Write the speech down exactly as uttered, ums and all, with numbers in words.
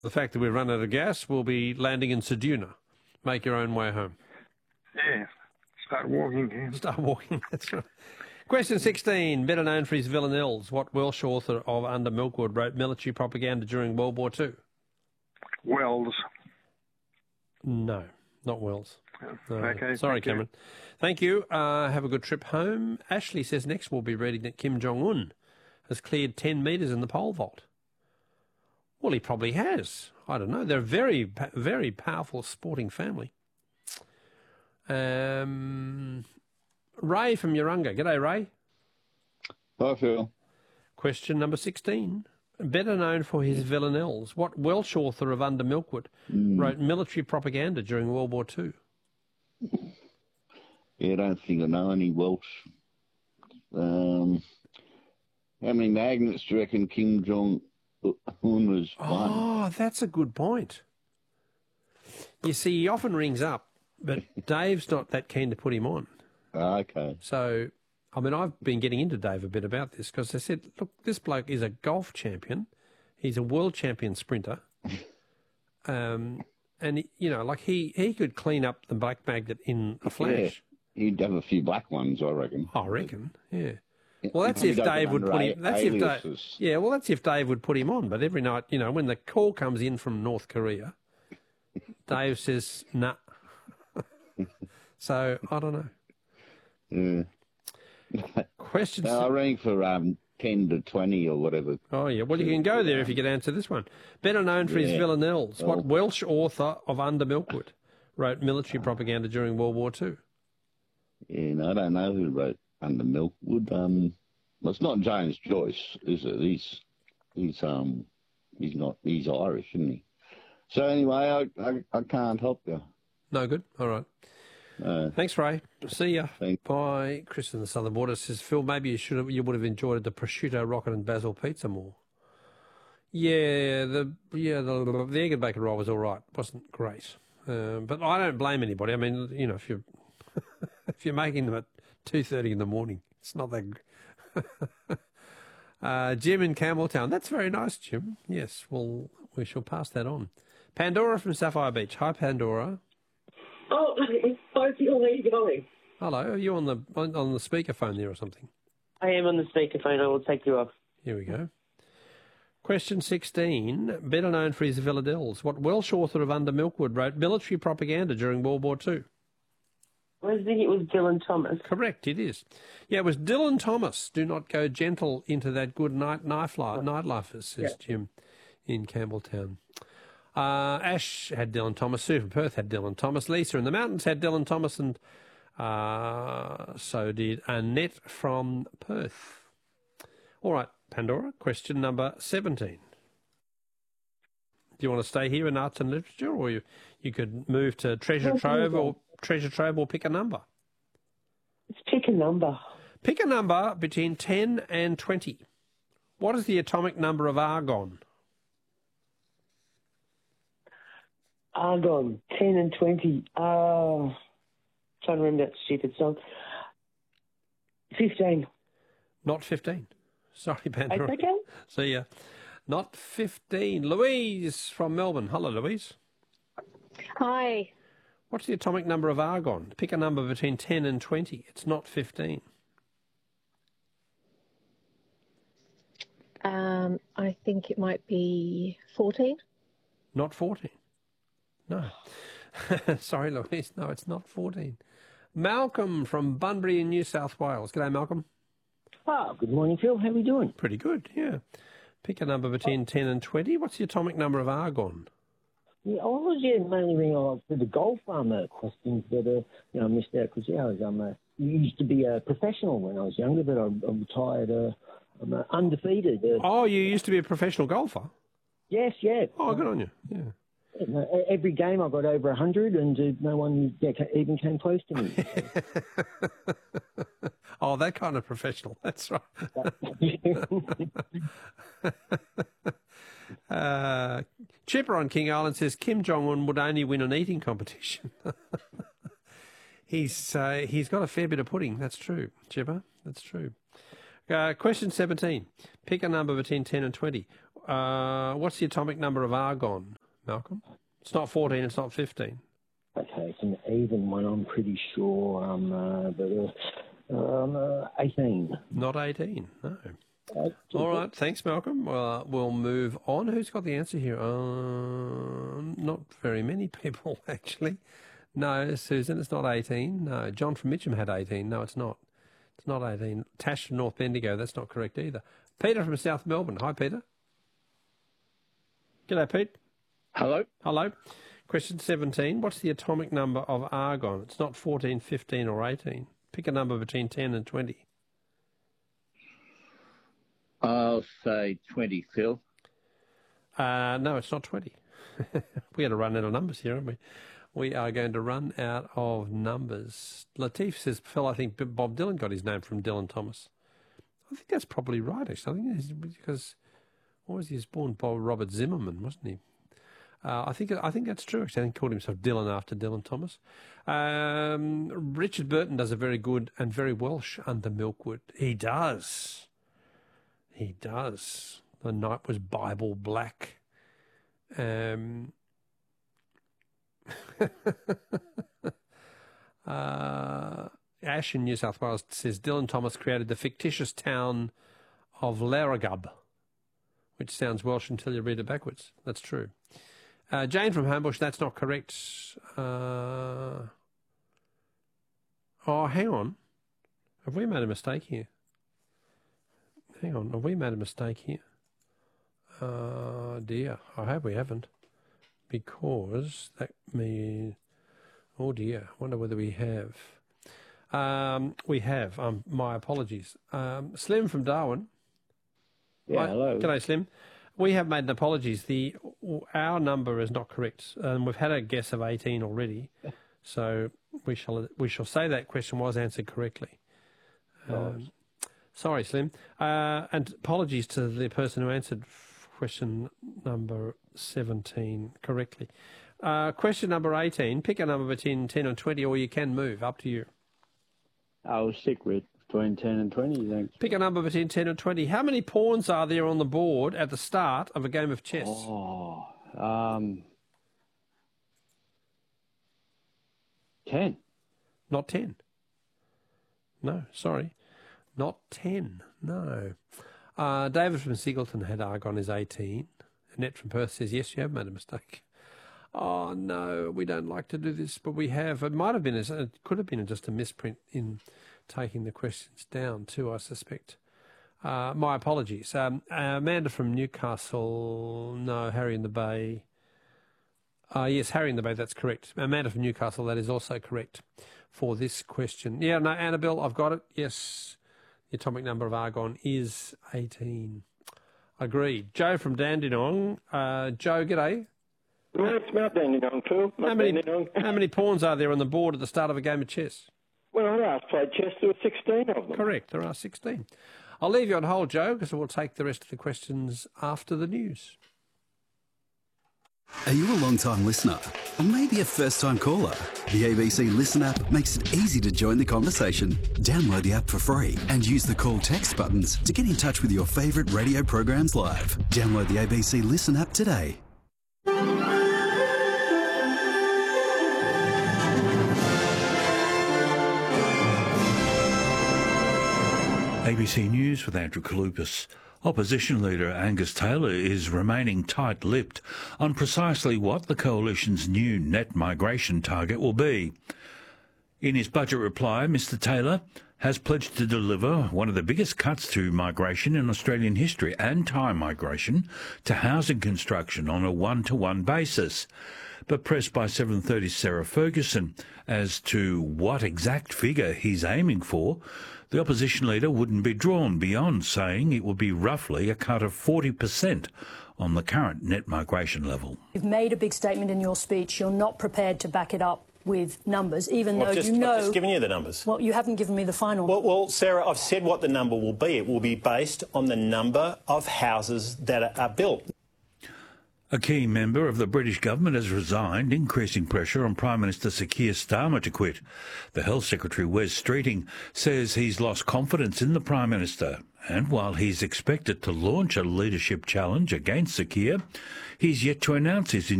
The fact that we've run out of gas, we'll be landing in Ceduna. Make your own way home. Yeah, start walking again. Start walking, that's right. Question sixteen. Better known for his villanelles, what Welsh author of Under Milkwood wrote military propaganda during World War Two? Wells. No, not Wells. No. Okay. Sorry, thank you. Cameron. Thank you. Uh, have a good trip home. Ashley says next we'll be reading that Kim Jong-un has cleared ten metres in the pole vault. Well, he probably has. I don't know. They're a very, very powerful sporting family. Um, Ray from Urunga. G'day, Ray. Hi, Phil. Question number sixteen. Better known for his villanelles, what Welsh author of Under Milkwood Mm. wrote military propaganda during World War Two? Yeah, I don't think I know any Welsh. Um, how many magnets do you reckon Kim Jong-un was one? Oh, that's a good point. You see, he often rings up, but Dave's not that keen to put him on. Ah, okay. So, I mean, I've been getting into Dave a bit about this because they said, look, this bloke is a golf champion. He's a world champion sprinter. um, and, he, you know, like he, he could clean up the black magnet in a flash. Yeah, he'd have a few black ones, I reckon. I reckon, yeah. Well, that's He if doesn't Dave would under put him. That's if Dave. aliases. Yeah, well, that's if Dave would put him on. But every night, you know, when the call comes in from North Korea, Dave says, "Nah." So I don't know. Yeah. Question. No, I rang for um, ten to twenty or whatever. Oh yeah, well you can go there if you can answer this one. Better known for his Yeah. villanelles, what Oh. Welsh author of Under Milkwood wrote military propaganda during World War Two? Yeah, no, I don't know who wrote Under Milkwood. Um, well, it's not James Joyce, is it? He's he's um he's not he's Irish, isn't he? So anyway, I I, I can't help you. No good. All right. Uh, Thanks, Ray. See ya. Thanks. Bye. Chris in the Southern Border says, Phil, maybe you should have, you would have enjoyed the prosciutto rocket and basil pizza more. Yeah, the yeah the, the egg and bacon roll was all right. Wasn't great, um, but I don't blame anybody. I mean, you know, if you if you're making them at two thirty in the morning, it's not that. G- uh, Jim in Campbelltown. That's very nice, Jim. Yes, well, we shall pass that on. Pandora from Sapphire Beach. Hi, Pandora. Oh, hi, Phil. How are you going? Hello. Are you on the on, on the speakerphone there or something? I am on the speakerphone. I will take you off. Here we go. Question sixteen. Better known for his villanelles, what Welsh author of Under Milkwood wrote military propaganda during World War Two? I think it was Dylan Thomas. Correct, it is. Yeah, it was Dylan Thomas. Do not go gentle into that good night knife life, nightlife, says Yeah. Jim in Campbelltown. Uh, Ash had Dylan Thomas. Sue from Perth had Dylan Thomas. Lisa in the mountains had Dylan Thomas, and uh, so did Annette from Perth. All right, Pandora, question number seventeen. Do you want to stay here in arts and literature, or you, you could move to Treasure Trove or Treasure Trove or pick a number? Let's pick a number. Pick a number between ten and twenty. What is the atomic number of argon? Argon, ten and twenty. Oh, trying to remember that stupid song. fifteen. Not fifteen. Sorry, Pandora. That's okay. See ya. Not fifteen. Louise from Melbourne. Hello, Louise. Hi. What's the atomic number of argon? Pick a number between ten and twenty. It's not fifteen. Um, I think it might be fourteen. Not fourteen. No. Sorry, Louise. No, it's not fourteen. Malcolm from Bunbury in New South Wales. G'day, Malcolm. Ah, good morning, Phil. How are we doing? Pretty good, yeah. Pick a number between ten and twenty. What's the atomic number of argon? Yeah, I was yeah, mainly ringing off for the golf um, uh, questions, but uh, you know, I missed out because yeah, I was, um, uh, used to be a professional when I was younger, but I, I retired. Uh, I'm uh, undefeated. Uh, Oh, you used to be a professional golfer? yes, yeah. Oh, good on you, yeah. Yeah, no, every game I got over a hundred, and uh, no one yeah, ca- even came close to me. Oh, that kind of professional. That's right. uh, Chipper on King Island says Kim Jong-un would only win an eating competition. he's uh, he's got a fair bit of pudding. That's true, Chipper. That's true. Uh, question seventeen. Pick a number between ten and twenty. Uh, what's the atomic number of argon, Malcolm? It's not fourteen, it's not fifteen. Okay, it's an even one, I'm pretty sure. Um, uh, but, uh, um, uh, eighteen. Not eighteen, no. Uh, All right, thanks, Malcolm. Well, uh, we'll move on. Who's got the answer here? Uh, not very many people, actually. No, Susan, it's not eighteen. No, John from Mitcham had eighteen. No, it's not. It's not eighteen. Tash from North Bendigo, that's not correct either. Peter from South Melbourne. Hi, Peter. G'day, Pete. Hello. Hello. Question seventeen. What's the atomic number of argon? It's not fourteen, fifteen or eighteen. Pick a number between ten and twenty. I'll say twenty, Phil. Uh, no, it's not twenty. We're going to run out of numbers here, aren't we? We are going to run out of numbers. Latif says, Phil, I think Bob Dylan got his name from Dylan Thomas. I think that's probably right, actually. I think it's because, what was he? He was born Bob Robert Zimmerman, wasn't he? Uh, I think I think that's true, actually. I think he called himself Dylan after Dylan Thomas. Um, Richard Burton does a very good and very Welsh under Milkwood. He does. He does. The night was Bible black. Um, uh, Ash in New South Wales says Dylan Thomas created the fictitious town of Larragub, which sounds Welsh until you read it backwards. That's true. Uh, Jane from Homebush, that's not correct. Uh, oh, hang on. Have we made a mistake here? Hang on, have we made a mistake here? Uh, dear, I hope we haven't. Because that means... Oh dear, I wonder whether we have. Um, we have. Um, my apologies. Um, Slim from Darwin. Yeah, Hi, hello. G'day, Slim. We have made an apologies. The our number is not correct. Um, we've had a guess of eighteen already, so we shall we shall say that question was answered correctly. Um, sorry, Slim. Uh, and apologies to the person who answered question number seventeen correctly. Uh, question number eighteen. Pick a number between ten and twenty, or you can move. Up to you. I'll stick with between ten and twenty, thanks. Pick a number between ten and twenty. How many pawns are there on the board at the start of a game of chess? Oh, um, ten. Not ten. No, sorry. Not ten. No. Uh, David from Singleton had argon is eighteen. Annette from Perth says, yes, you have made a mistake. Oh, no, we don't like to do this, but we have. It might have been, a, it could have been just a misprint in taking the questions down too, I suspect. Uh, my apologies. Um, Amanda from Newcastle, no, Harry in the Bay. Uh, yes, Harry in the Bay, that's correct. Amanda from Newcastle, that is also correct for this question. Yeah, no, Annabelle, I've got it. Yes, the atomic number of argon is eighteen. Agreed. Joe from Dandenong. Uh, Joe, g'day. Well, it's Mount Dandenong too. How many, how many pawns are there on the board at the start of a game of chess? When I last played chess, there were sixteen of them. Correct, there are sixteen. I'll leave you on hold, Joe, because we'll take the rest of the questions after the news. Are you a long-time listener? Or maybe a first-time caller? The A B C Listen app makes it easy to join the conversation. Download the app for free and use the call text buttons to get in touch with your favourite radio programs live. Download the A B C Listen app today. A B C News with Andrew Kalupas. Opposition leader Angus Taylor is remaining tight-lipped on precisely what the coalition's new net migration target will be. In his budget reply, Mr Taylor has pledged to deliver one of the biggest cuts to migration in Australian history and time migration to housing construction on a one-to-one basis. But pressed by seven thirty's Sarah Ferguson as to what exact figure he's aiming for, the opposition leader wouldn't be drawn beyond saying it would be roughly a cut of forty percent on the current net migration level. You've made a big statement in your speech. You're not prepared to back it up with numbers, even well, though just, you know... I've just given you the numbers. Well, you haven't given me the final. Well, well, Sarah, I've said what the number will be. It will be based on the number of houses that are built. A key member of the British government has resigned, increasing pressure on Prime Minister Sir Keir Starmer to quit. The Health Secretary, Wes Streeting, says he's lost confidence in the Prime Minister And while he's expected to launch a leadership challenge against Sakir, he's yet to announce his